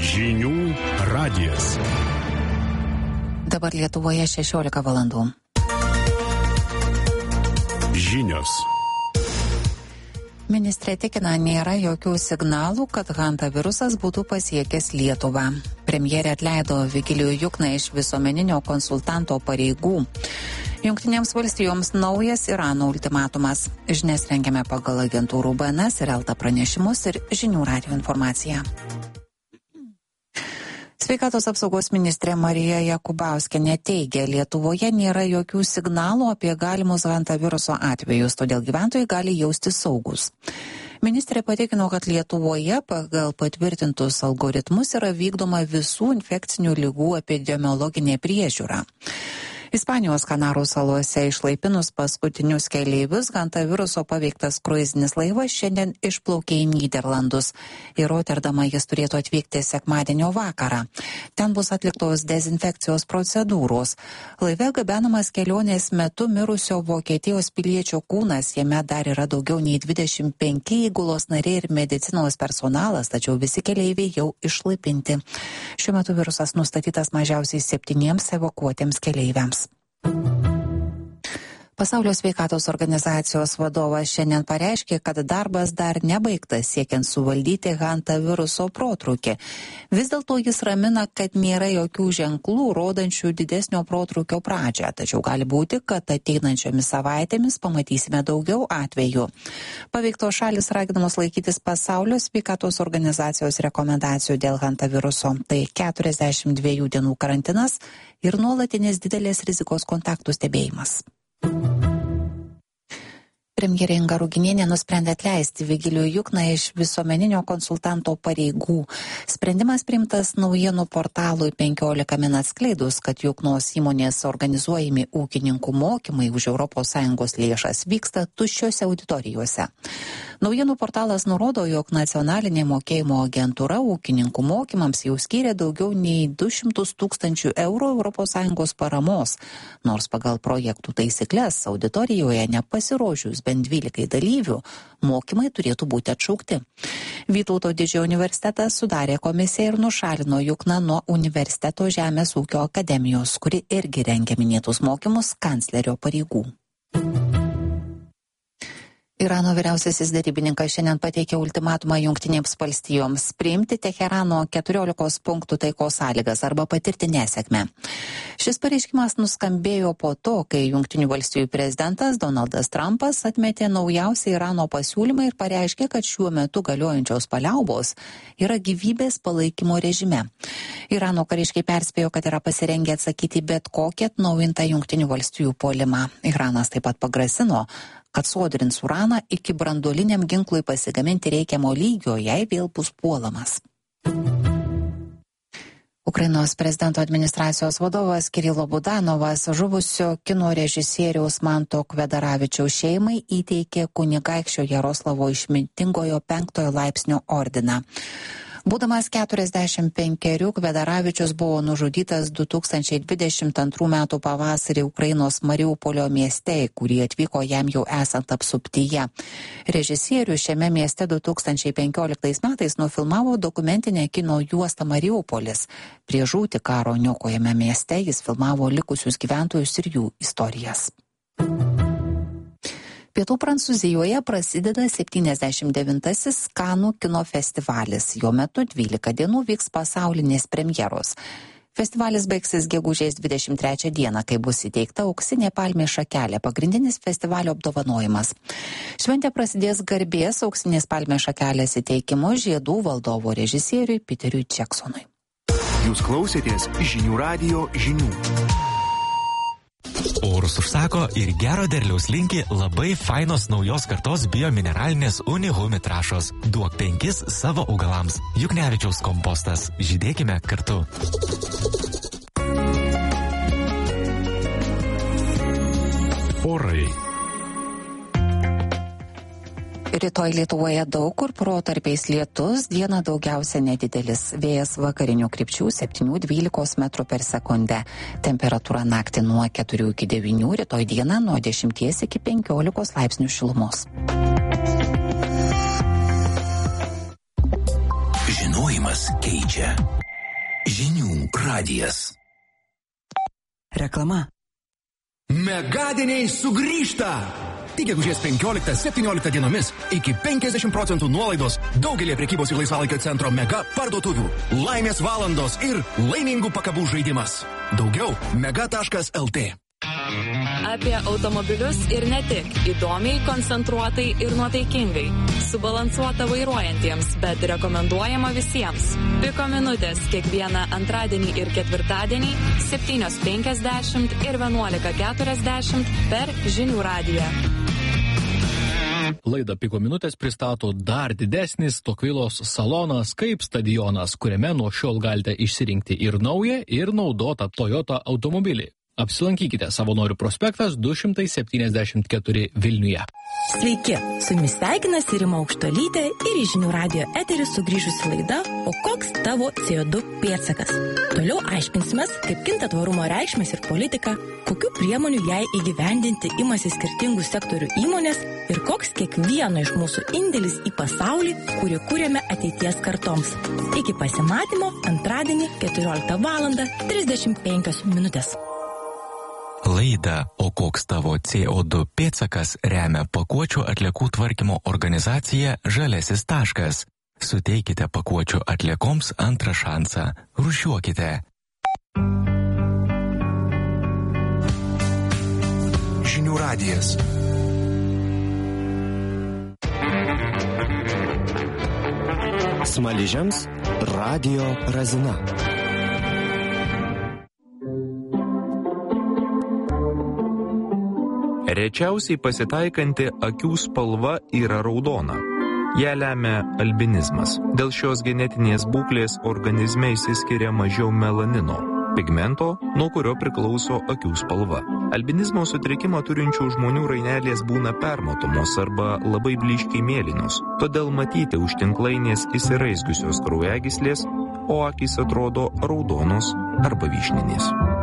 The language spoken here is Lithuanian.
Žinių radijas. Dabar Lietuvoje 16 valandų. Žinios. Ministrė tikina, nėra jokių signalų, kad hantavirusas būtų pasiekęs Lietuvą. Premjerė atleido Vigilijų Jukną iš visuomeninio konsultanto pareigų. Jungtinėms valstijoms naujas Irano ultimatumas. Žinias rengiame pagal agentūrų BNS ir LT pranešimus ir Žinių radijo informaciją. Sveikatos apsaugos ministrė Marija Jakubauskienė teigia, Lietuvoje nėra jokių signalų apie galimus hantaviruso atvejus, todėl gyventojai gali jaustis saugus. Ministrė patikino, kad Lietuvoje pagal patvirtintus algoritmus yra vykdoma visų infekcinių ligų epidemiologinė priežiūra. Ispanijos Kanarų salose išlaipinus paskutinius keleivius, hantaviruso paveiktas kruizinis laivas šiandien išplaukė į Nyderlandus. Į Rotterdamą jis turėtų atvykti sekmadienio vakarą. Ten bus atliktos dezinfekcijos procedūros. Laive gabenamas kelionės metu mirusio Vokietijos piliečio kūnas, jame dar yra daugiau nei 25 įgulos nariai ir medicinos personalas, tačiau visi keleiviai jau išlaipinti. Šiuo metu virusas nustatytas mažiausiai 7 evakuotiems keleiviams. Pasaulio sveikatos organizacijos vadovas šiandien pareiškė, kad darbas dar nebaigtas siekiant suvaldyti hantaviruso protrūkį. Vis dėlto jis ramina, kad nėra jokių ženklų rodančių didesnio protrūkio pradžią, tačiau gali būti, kad ateinančiomis savaitėmis pamatysime daugiau atvejų. Paveiktos šalis raginamos laikytis Pasaulio sveikatos organizacijos rekomendacijų dėl hantaviruso. Tai 42 dienų karantinas ir nuolatinis didelės rizikos kontaktų stebėjimas. Premjerė Inga Ruginienė nusprendė atleisti Vigilijų Jukną iš visuomeninio konsultanto pareigų. Sprendimas priimtas naujienų portalui 15 min atskleidus, kad Juknos įmonės organizuojami ūkininkų mokymai už ES lėšas vyksta tuščiose auditorijose. Naujienų portalas nurodo, jog nacionalinė mokėjimo agentūra ūkininkų mokymams jau skyrė daugiau nei 200 000 eurų ES paramos, nors pagal projektų taisyklės auditorijoje nepasirodžius bent 12 dalyvių, mokymai turėtų būti atšaukti. Vytauto Didžiojo universitetas sudarė komisiją ir nušalino Jukną nuo Universiteto Žemės ūkio akademijos, kuri irgi rengia minėtus mokymus kanclerio pareigų. Irano vyriausiasis derybininkas šiandien pateikė ultimatumą Jungtinėms valstijoms priimti Teherano 14 punktų taikos sąlygas arba patirti nesėkmę. Šis pareiškimas nuskambėjo po to, kai Jungtinių valstijų prezidentas Donaldas Trumpas atmetė naujausią Irano pasiūlymą ir pareiškė, kad šiuo metu galiojančios paliaubos yra gyvybės palaikymo režime. Irano kariškiai perspėjo, kad yra pasirengę atsakyti bet kokią atnaujintą Jungtinių valstijų puolimą. Iranas taip pat pagrasino, kad sodrins uraną iki branduoliniam ginklui pasigaminti reikiamo lygio, jei vėl bus puolamas. Ukrainos prezidento administracijos vadovas Kirilo Budanovas žuvusio kino režisieriaus Manto Kvedaravičiaus šeimai įteikė kunigaikščio Jaroslavo išmintingojo 5 laipsnio ordiną. Būdamas 45, Kvedaravičius buvo nužudytas 2022 metų pavasarį Ukrainos Mariupolio mieste, į kurį atvyko jam jau esant apsuptyje. Režisierius šiame mieste 2015 metais nufilmavo dokumentinę kino juostą Mariupolis. Prieš žūtį karo niokojame mieste jis filmavo likusius gyventojus ir jų istorijas. Pietų Prancūzijoje prasideda 79-asis Kanų kino festivalis. Jo metu 12 dienų vyks pasaulinės premjeros. Festivalis baigsis gegužės 23 dieną, kai bus įteikta auksinė palmės šakelė, pagrindinis festivalio apdovanojimas. Šventė prasidės garbės auksinės palmės šakelės įteikimu žiedų valdovo režisieriui Peteriui Jacksonui. Jūs klausėtės Žinių radijo žinių. Orus užsako ir gero derliaus linki labai fainos naujos kartos biomineralinės Unihumi trąšos. Duok 5 savo augalams. Juknevičiaus kompostas. Žydėkime kartu. Orai. Rytoj Lietuvoje daug kur protarpiais lietus, dieną daugiausia nedidelis. Vėjas vakarinių krypčių 7-12 metrų per sekundę. Temperatūra naktį nuo 4 iki 9, rytoj dieną nuo 10 iki 15 laipsnių šilumos. Žinojimas Gyvenimas keičia. Žinių radijas. Reklama. Megadieniai sugrįžta! Tik gegužės 15-17 dienomis iki 50% nuolaidos daugelį prekybos ir laisvalaikio centro mega parduotuvių. Laimės valandos ir laimingų pakabų žaidimas. Daugiau mega.lt. Apie automobilius ir ne tik. Įdomiai, koncentruotai ir nuotaikingai. Subalansuota vairuojantiems, bet rekomenduojama visiems. Piko minutės kiekvieną antradienį ir ketvirtadienį 7:50 ir 11:40 per Žinių radiją. Laidą Piko minutės pristato dar didesnis Tokvilos salonas kaip stadionas, kuriame nuo šiol galite išsirinkti ir naują, ir naudotą Toyota automobilį. Apsilankykite Savanorių prospektas 274 Vilniuje. Sveiki, su jumis sveikinasi Rima Aukštuolytė ir į Žinių radijo eterį sugrįžusi laida O koks tavo CO2 pėdsakas? Toliau aiškinsimės, kaip kinta tvarumo reikšmės ir politika, kokių priemonių jai įgyvendinti imasi skirtingų sektorių įmonės ir koks kiekvieno iš mūsų indėlis į pasaulį, kurį kūrėme ateities kartoms. Iki pasimatymo antradienį 14:35. Laidą O koks tavo CO2 pėdsakas remia pakuočių atliekų tvarkymo organizacija Žalesis taškas. Suteikite pakuočių atliekoms antrą šansą. Rūšiuokite. Žinių radijas. Smaližiams radio Razina. Rečiausiai pasitaikanti akių spalva yra raudona. Ją lemia albinizmas. Dėl šios genetinės būklės organizme išsiskiria mažiau melanino, pigmento, nuo kurio priklauso akių spalva. Albinizmo sutrikimą turinčių žmonių rainelės būna permatomos arba labai blyškiai mėlynos, todėl matyti už tinklainės įsiraizgiusios kraujagyslės, o akys atrodo raudonos arba vyšninės.